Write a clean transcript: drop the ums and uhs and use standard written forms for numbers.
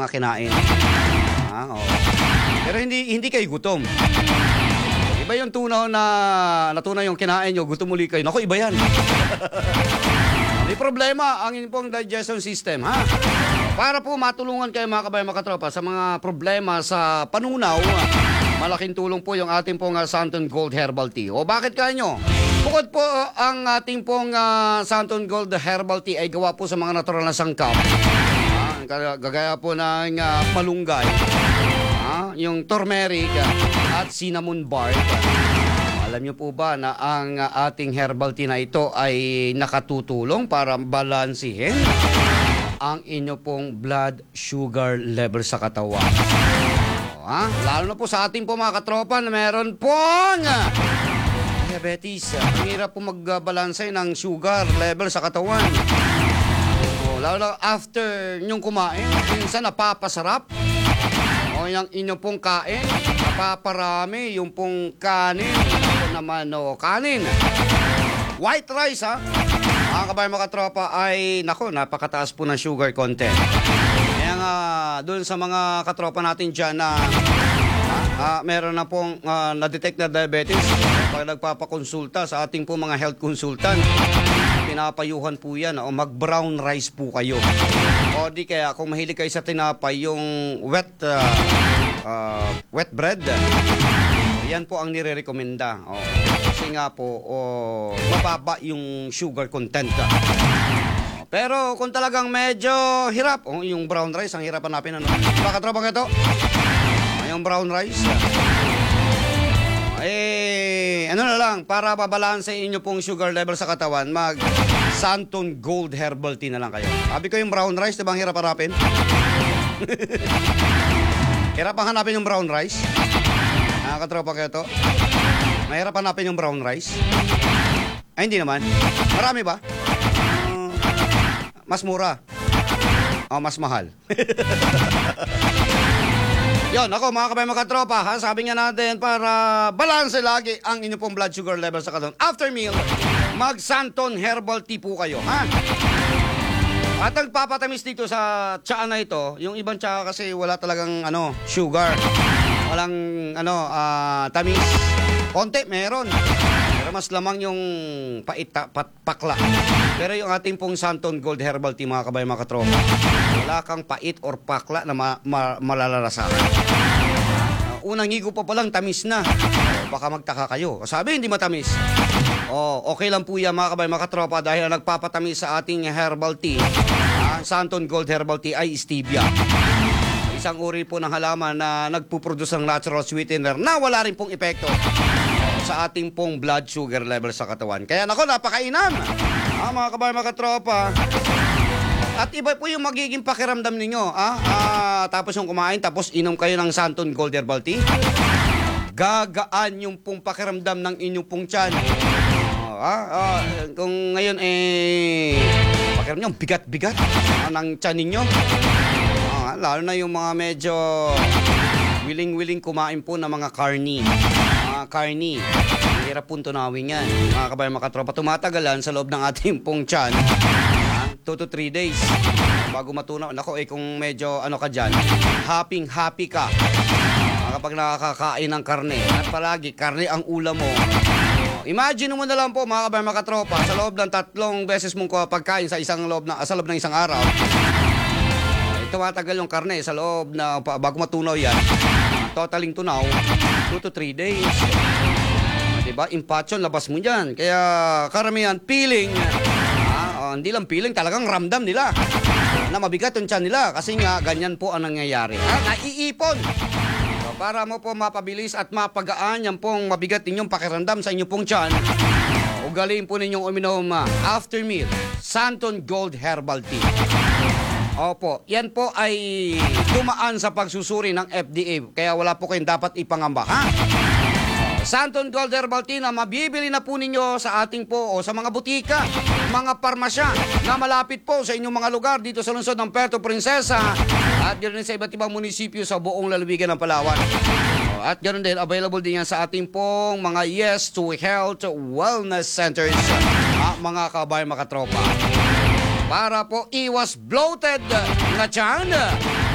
mga kinain. Oo. Pero hindi kayo gutom. Iba yung tunaw na natunaw yung kinain nyo, gutom muli kayo. Naku, iba yan. May problema ang inyong digestion system, ha? Para po matulungan kayo mga kabayan, mga katropa, sa mga problema sa panunaw, malaking tulong po yung ating pong Santon Gold Herbal Tea. O bakit kaya nyo? Bukod po ang ating pong Santon Gold Herbal Tea ay gawa po sa mga natural na sangkap. Gagaya po ng malunggay, yung turmeric at cinnamon bark. Alam niyo po ba na ang ating herbal tea na ito ay nakatutulong para balansihin ang inyo pong blood sugar level sa katawan. Lalo na po sa ating po mga katropa na meron pong diabetes. Ang hirap po magbalanse ng sugar level sa katawan. Lalo na after nyong kumain, minsan napapasarap. O yung inyo pong kain, napaparami yung pong kanin. Ito naman, kanin. White rice, ha? Mga kabayan, mga katropa, ay, napakataas po ng sugar content. Kaya nga, dun sa mga katropa natin dyan na meron na pong na-detect na diabetes, pag nagpapakonsulta sa ating po mga health consultant, pinapayuhan po yan, mag-brown rice po kayo. O di kaya, kung mahilig kayo sa tinapay, yung wet bread, yan po ang nire-recommenda. Kasi nga po, mababa yung sugar content. Pero kung talagang medyo hirap, yung brown rice, ang hirap hanapin, baka tropang ito, yung brown rice, ano na lang, para babalanse inyo pong sugar level sa katawan, Santon Gold Herbal Tea na lang kayo. Sabi ko yung brown rice, diba ang hirap hanapin? Hirap ang hanapin yung brown rice? Nakakatropa kayo to? Mahirap hanapin yung brown rice? Ay, hindi naman. Marami ba? Mas mura. Mas mahal. Yon, ako mga kabayan, mga katropa, sabi nga natin para balanse lagi ang inyong pong blood sugar level sa katawan. After meal, mag-Santon Herbal Tea po kayo, ha? At ang papatamis dito sa tsaa na ito, yung ibang tsaa kasi wala talagang sugar. Walang tamis. Konti meron. Pero mas lamang yung pakla. Pero yung ating pong Santon Gold Herbal Tea, mga kabayan, mga katropa, wala kang pait or pakla na malalarasahan. Unang higo pa palang tamis na. Baka magtaka kayo. Sabi, hindi matamis. Okay lang po yan, mga kabayan, mga katropa, dahil nagpapatamis sa ating herbal tea, Santon Gold Herbal Tea ay stevia. Isang uri po ng halaman na nagpuproduce ng natural sweetener na wala rin pong epekto sa ating pong blood sugar level sa katawan. Kaya napakainam, mga kabayan, mga katropa. At iba po yung magiging pakiramdam ninyo. Tapos yung kumain, tapos inom kayo ng Santon Gold Herbal Tea. Gagaan yung pong pakiramdam ng inyong pong tiyan. Kung ngayon pakiramdam nyo, bigat-bigat ng tiyan ninyo. Lalo na yung mga medyo willing kumain po ng mga karni. Hirap po tunawin yan. Mga kabayan, mga katropa, tumatagalan sa loob ng ating pong tiyan. 2 to 3 days bago matunaw. Kung medyo ka dyan, happy ka kapag nakakakain ng karne. At palagi, karne ang ulam mo. Imagine mo na lang po, mga kabayan, mga katropa, sa loob ng 3 beses mong pagkain sa loob ng isang araw, tumatagal yung karne sa loob na bago matunaw yan. Totaling tunaw, 2 to 3 days. Diba? Impatyon, labas mo dyan. Kaya karamihan, feeling. Hindi lang feeling, talagang ramdam nila na mabigat yung tiyan nila. Kasi nga, ganyan po ang nangyayari. Naiipon. So, para mo po mapabilis at mapagaan yan pong mabigat ninyong pakiramdam sa inyong pong tiyan, ugaliin po ninyong uminom after meal, Santon Gold Herbal Tea. Opo, yan po ay dumaan sa pagsusuri ng FDA. Kaya wala po kayong dapat ipangamba, ha? Santon Gold Herbal Tea na mabibili na po ninyo sa ating po o sa mga butika, mga parmasya na malapit po sa inyong mga lugar dito sa lungsod ng Puerto Princesa at ganoon din sa iba't ibang munisipyo sa buong lalawigan ng Palawan. At ganoon din, available din yan sa ating pong mga Yes to Health Wellness Centers, mga kabayan, mga katropa. Para po iwas bloated na tiyan